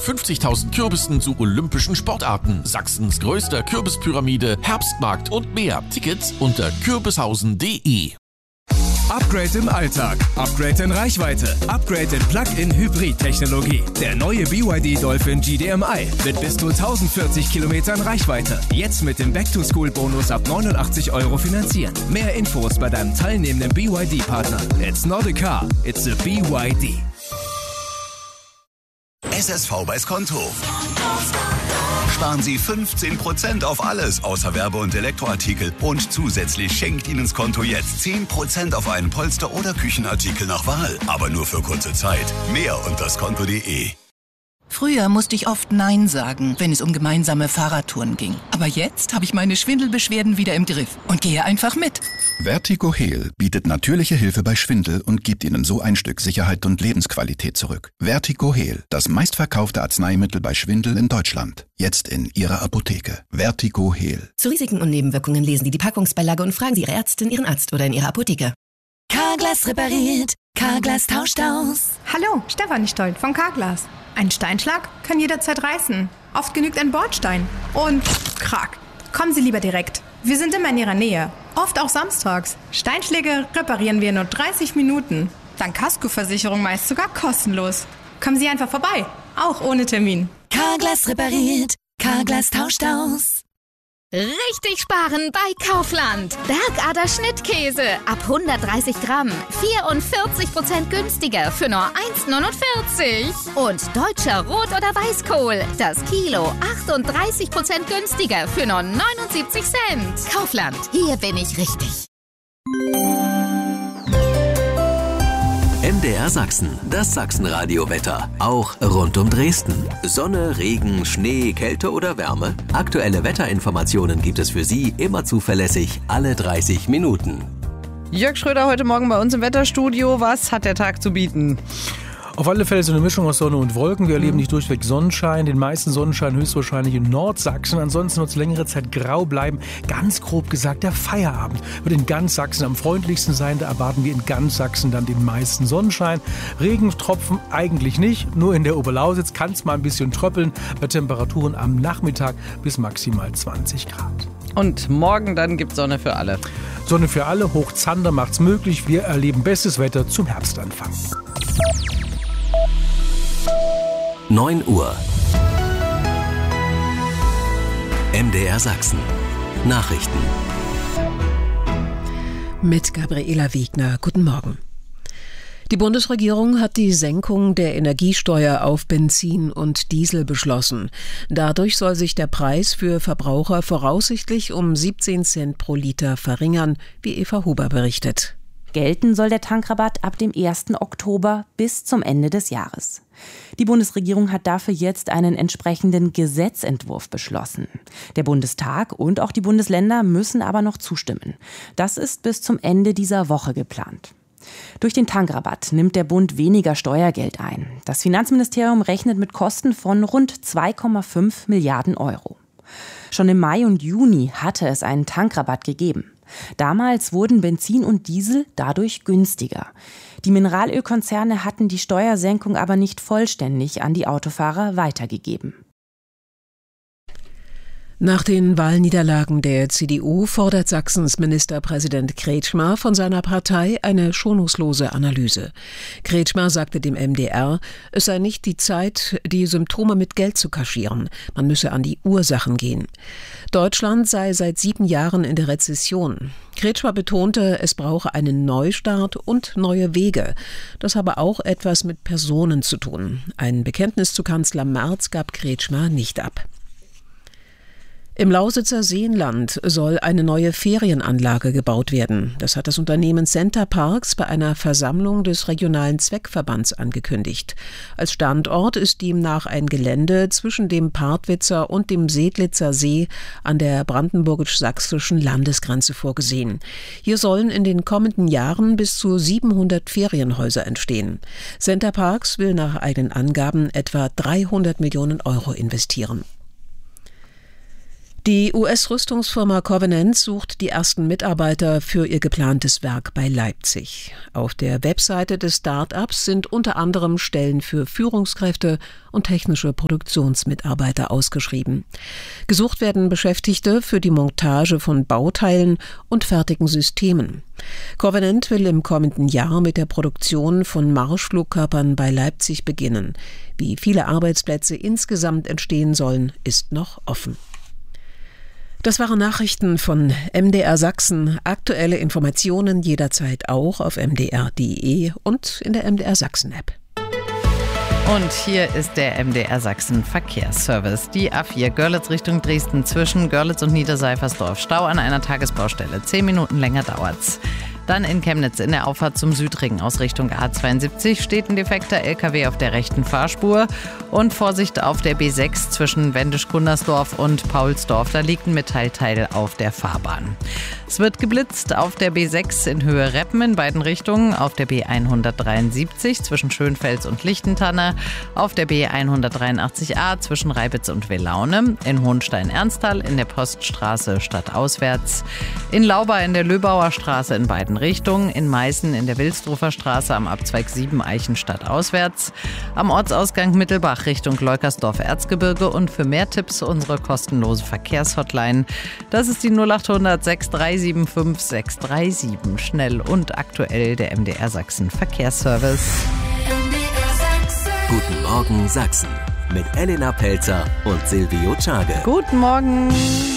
50.000 Kürbissen zu olympischen Sportarten, Sachsens größter Kürbispyramide, Herbstmarkt und mehr. Tickets unter kürbishausen.de. Upgrade im Alltag, Upgrade in Reichweite, Upgrade in Plug-in-Hybrid-Technologie. Der neue BYD Dolphin GDMI mit bis zu 1040 Kilometern Reichweite. Jetzt mit dem Back-to-School-Bonus ab 89 € finanzieren. Mehr Infos bei deinem teilnehmenden BYD-Partner. It's not a car, it's a BYD. SSV bei Skonto. Sparen Sie 15% auf alles außer Werbe- und Elektroartikel. Und zusätzlich schenkt Ihnen Skonto jetzt 10% auf einen Polster- oder Küchenartikel nach Wahl. Aber nur für kurze Zeit. Mehr unter skonto.de. Früher musste ich oft Nein sagen, wenn es um gemeinsame Fahrradtouren ging. Aber jetzt habe ich meine Schwindelbeschwerden wieder im Griff und gehe einfach mit. Vertigo-Heal bietet natürliche Hilfe bei Schwindel und gibt Ihnen so ein Stück Sicherheit und Lebensqualität zurück. Vertigo-Heal, das meistverkaufte Arzneimittel bei Schwindel in Deutschland. Jetzt in Ihrer Apotheke. Vertigo-Heal. Zu Risiken und Nebenwirkungen lesen Sie die Packungsbeilage und fragen Sie Ihre Ärztin, Ihren Arzt oder in Ihrer Apotheke. Carglass repariert, Carglass tauscht aus. Hallo, Stefanie Stolt von Carglass. Ein Steinschlag kann jederzeit reißen. Oft genügt ein Bordstein. Und krack. Kommen Sie lieber direkt. Wir sind immer in Ihrer Nähe. Oft auch samstags. Steinschläge reparieren wir in nur 30 Minuten. Dank Kaskoversicherung meist sogar kostenlos. Kommen Sie einfach vorbei. Auch ohne Termin. Carglass repariert, Carglass tauscht aus. Richtig sparen bei Kaufland. Bergader Schnittkäse ab 130 Gramm. 44% günstiger für nur 1,49. Und deutscher Rot- oder Weißkohl. Das Kilo 38% günstiger für nur 79 Cent. Kaufland, hier bin ich richtig. MDR Sachsen, das Sachsenradio-Wetter. Auch rund um Dresden. Sonne, Regen, Schnee, Kälte oder Wärme. Aktuelle Wetterinformationen gibt es für Sie immer zuverlässig alle 30 Minuten. Jörg Schröder heute Morgen bei uns im Wetterstudio. Was hat der Tag zu bieten? Auf alle Fälle so eine Mischung aus Sonne und Wolken. Wir erleben nicht durchweg Sonnenschein. Den meisten Sonnenschein höchstwahrscheinlich in Nordsachsen. Ansonsten wird es längere Zeit grau bleiben. Ganz grob gesagt, der Feierabend wird in ganz Sachsen am freundlichsten sein. Da erwarten wir in ganz Sachsen dann den meisten Sonnenschein. Regentropfen eigentlich nicht. Nur in der Oberlausitz kann es mal ein bisschen tröppeln. Bei Temperaturen am Nachmittag bis maximal 20 Grad. Und morgen dann gibt es Sonne für alle. Sonne für alle. Hochzander macht's möglich. Wir erleben bestes Wetter zum Herbstanfang. 9 Uhr. MDR Sachsen. Nachrichten. Mit Gabriela Wiegner. Guten Morgen. Die Bundesregierung hat die Senkung der Energiesteuer auf Benzin und Diesel beschlossen. Dadurch soll sich der Preis für Verbraucher voraussichtlich um 17 Cent pro Liter verringern, wie Eva Huber berichtet. Gelten soll der Tankrabatt ab dem 1. Oktober bis zum Ende des Jahres. Die Bundesregierung hat dafür jetzt einen entsprechenden Gesetzentwurf beschlossen. Der Bundestag und auch die Bundesländer müssen aber noch zustimmen. Das ist bis zum Ende dieser Woche geplant. Durch den Tankrabatt nimmt der Bund weniger Steuergeld ein. Das Finanzministerium rechnet mit Kosten von rund 2,5 Milliarden Euro. Schon im Mai und Juni hatte es einen Tankrabatt gegeben. Damals wurden Benzin und Diesel dadurch günstiger. Die Mineralölkonzerne hatten die Steuersenkung aber nicht vollständig an die Autofahrer weitergegeben. Nach den Wahlniederlagen der CDU fordert Sachsens Ministerpräsident Kretschmer von seiner Partei eine schonungslose Analyse. Kretschmer sagte dem MDR, es sei nicht die Zeit, die Symptome mit Geld zu kaschieren. Man müsse an die Ursachen gehen. Deutschland sei seit 7 Jahren in der Rezession. Kretschmer betonte, es brauche einen Neustart und neue Wege. Das habe auch etwas mit Personen zu tun. Ein Bekenntnis zu Kanzler Merz gab Kretschmer nicht ab. Im Lausitzer Seenland soll eine neue Ferienanlage gebaut werden. Das hat das Unternehmen Center Parks bei einer Versammlung des regionalen Zweckverbands angekündigt. Als Standort ist demnach ein Gelände zwischen dem Partwitzer und dem Sedlitzer See an der brandenburgisch-sächsischen Landesgrenze vorgesehen. Hier sollen in den kommenden Jahren bis zu 700 Ferienhäuser entstehen. Center Parks will nach eigenen Angaben etwa 300 Millionen Euro investieren. Die US-Rüstungsfirma Covenant sucht die ersten Mitarbeiter für ihr geplantes Werk bei Leipzig. Auf der Webseite des Start-ups sind unter anderem Stellen für Führungskräfte und technische Produktionsmitarbeiter ausgeschrieben. Gesucht werden Beschäftigte für die Montage von Bauteilen und fertigen Systemen. Covenant will im kommenden Jahr mit der Produktion von Marschflugkörpern bei Leipzig beginnen. Wie viele Arbeitsplätze insgesamt entstehen sollen, ist noch offen. Das waren Nachrichten von MDR Sachsen. Aktuelle Informationen jederzeit auch auf mdr.de und in der MDR Sachsen App. Und hier ist der MDR Sachsen Verkehrsservice. Die A4 Görlitz Richtung Dresden zwischen Görlitz und Niederseifersdorf. Stau an einer Tagesbaustelle. 10 Minuten länger dauert's. Dann in Chemnitz in der Auffahrt zum Südring aus Richtung A72 steht ein defekter LKW auf der rechten Fahrspur. Und Vorsicht auf der B6 zwischen Wendisch-Gundersdorf und Paulsdorf. Da liegt ein Metallteil auf der Fahrbahn. Es wird geblitzt auf der B6 in Höhe Reppen in beiden Richtungen, auf der B173 zwischen Schönfels und Lichtentanne, auf der B183a zwischen Reibitz und Welaune, in Hohenstein-Ernsthal in der Poststraße stadtauswärts, in Lauba in der Löbauer Straße in beiden Richtungen, in Meißen in der Wilsdruffer Straße am Abzweig 7 Eichenstadt auswärts, am Ortsausgang Mittelbach Richtung Leukersdorf-Erzgebirge und für mehr Tipps unsere kostenlose Verkehrshotline. Das ist die 0800 6375 637. Schnell und aktuell der MDR Sachsen Verkehrsservice. Guten Morgen Sachsen mit Elena Pelzer und Silvio Czage. Guten Morgen.